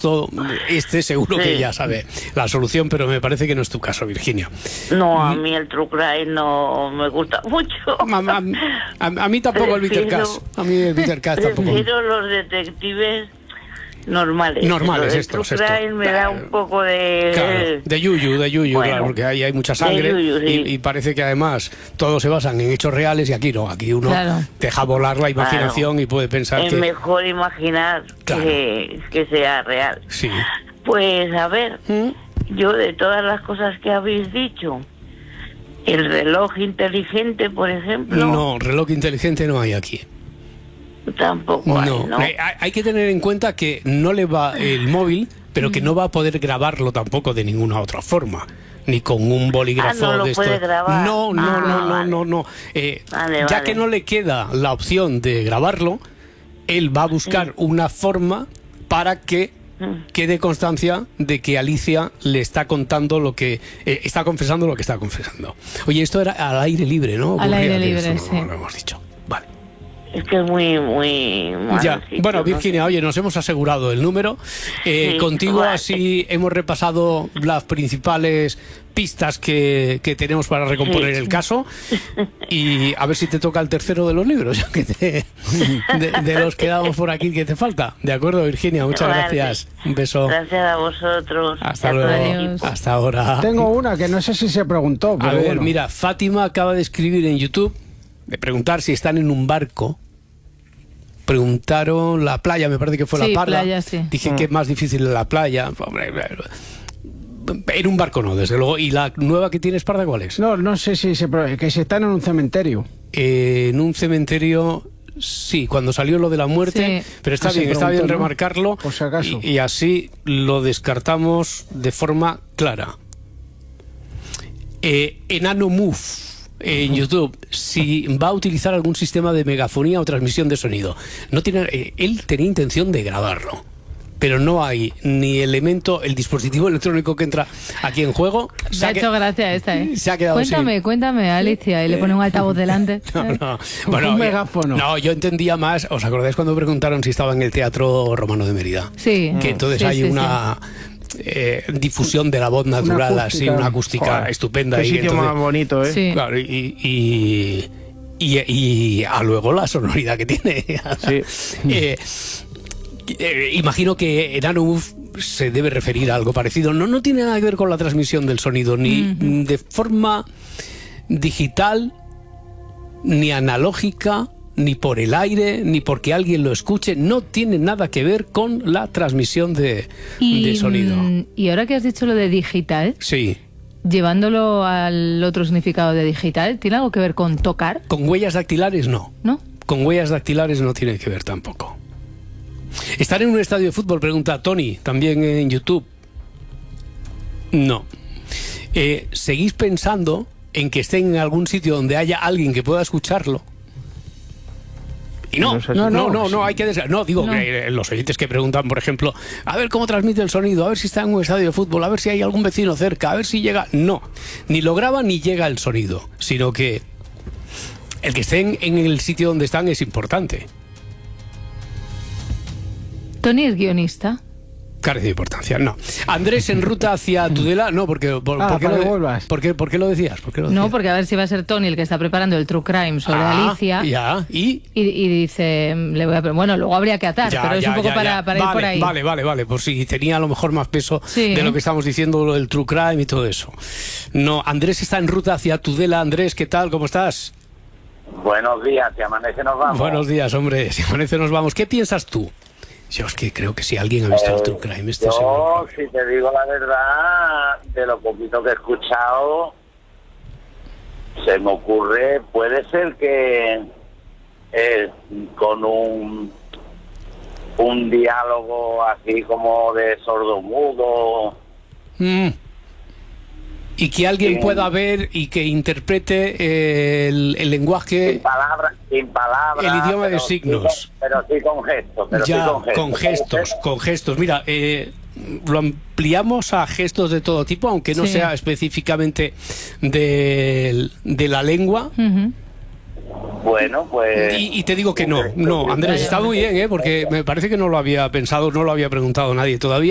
esto, seguro que ya sabe la solución, pero me parece que no es tu caso, Virginia. No, a mí el true crime no me gusta mucho. A mí tampoco el Bitter Cash. A mí el Bitter Cash tampoco. Prefiero los detectives normales. El true crime me da un poco de... Claro, de yuyu, bueno, claro, porque ahí hay mucha sangre yuyu, sí. y parece que además todos se basan en hechos reales y aquí no, aquí uno deja volar la imaginación y puede pensar es mejor imaginar que sea real. Sí. Pues a ver, yo de todas las cosas que habéis dicho, el reloj inteligente, por ejemplo... No, reloj inteligente no hay aquí. Tampoco hay, ¿no? Hay que tener en cuenta que no le va el móvil, pero que no va a poder grabarlo tampoco de ninguna otra forma, ni con un bolígrafo no lo de esto. Puede grabar. No. Ya que no le queda la opción de grabarlo, él va a buscar una forma para que quede constancia de que Alicia le está contando lo que está confesando lo que está confesando. Oye, esto era al aire libre, ¿no? Al aire libre, sí. No lo hemos dicho. Vale. Es que es muy ya. Bueno, Virginia, oye, nos hemos asegurado el número. Contigo así hemos repasado las principales pistas que tenemos para recomponer el caso, y a ver si te toca el tercero de los libros, ya que de los que damos por aquí que te falta. De acuerdo, Virginia, muchas gracias. Un beso. Gracias a vosotros. Hasta luego. Adiós. Hasta ahora. Tengo una que no sé si se preguntó. Pero a ver, mira, Fátima acaba de escribir en YouTube, de preguntar si están en un barco. Preguntaron la playa, me parece que fue la Parla. Playa, sí. Dije que es más difícil en la playa. En un barco no, desde luego. ¿Y la nueva que tienes, Parda, cuál es? No sé si que se están en un cementerio. En un cementerio, sí, cuando salió lo de la muerte, pero está bien remarcarlo, por si acaso. Y así lo descartamos de forma clara. Enano Move en YouTube, si va a utilizar algún sistema de megafonía o transmisión de sonido. No tiene, él tenía intención de grabarlo, pero no hay ni el dispositivo electrónico que entra aquí en juego. Me ha hecho gracia esta, Se ha quedado Cuéntame, Alicia, y le pone un altavoz delante. No. Bueno, un megáfono. No, yo entendía más. ¿Os acordáis cuando preguntaron si estaba en el Teatro Romano de Mérida? Sí. Que entonces hay una... difusión de la voz natural, una acústica estupenda. Qué sitio más bonito, ¿eh? Sí. Claro, y a luego la sonoridad que tiene. Sí. Imagino que Enano se debe referir a algo parecido. No tiene nada que ver con la transmisión del sonido, ni de forma digital, ni analógica, ni por el aire, ni porque alguien lo escuche. No tiene nada que ver con la transmisión de sonido. Y ahora que has dicho lo de digital, sí, llevándolo al otro significado de digital, ¿tiene algo que ver con tocar? Con huellas dactilares no. ¿No? Con huellas dactilares no tiene que ver tampoco. ¿Estar en un estadio de fútbol? Pregunta Tony, también en YouTube. No. ¿Seguís pensando en que estén en algún sitio donde haya alguien que pueda escucharlo? Y no, hay que digo que los oyentes que preguntan, por ejemplo, a ver cómo transmite el sonido, a ver si está en un estadio de fútbol, a ver si hay algún vecino cerca, a ver si llega. No, ni lo graba ni llega el sonido, sino que el que estén en el sitio donde están es importante. Tony es guionista. Carece de importancia, no. Andrés en ruta hacia Tudela, no, ¿por qué lo decías? No, porque a ver si va a ser Tony el que está preparando el True Crime sobre Alicia. Ya, y dice, luego habría que atar, pero es un poco para ir por ahí. Vale, por si tenía a lo mejor más peso de lo que estamos diciendo, el True Crime y todo eso. No, Andrés está en ruta hacia Tudela. Andrés, ¿qué tal? ¿Cómo estás? Buenos días, si amanece nos vamos. Buenos días, hombre, si amanece nos vamos. ¿Qué piensas tú? Yo es que creo que si alguien ha visto el True Crime, yo, si te digo la verdad, de lo poquito que he escuchado, se me ocurre, puede ser que con un diálogo así como de sordomudo. Y que alguien pueda ver y que interprete el lenguaje, sin palabras, el idioma de signos. Pero sí con gestos. Con gestos. Mira, lo ampliamos a gestos de todo tipo, aunque no sea específicamente de la lengua. Bueno, pues... Y te digo que no, Andrés, está muy bien, porque me parece que no lo había pensado, no lo había preguntado nadie todavía.